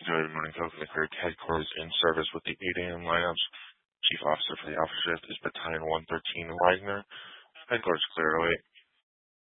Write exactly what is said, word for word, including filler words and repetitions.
Good morning, folks. McCurry headquarters in service with the eight a.m. lineups. Chief Officer for the Alpha Shift is Battalion one thirteen Wagner. Headquarters clear oh eight.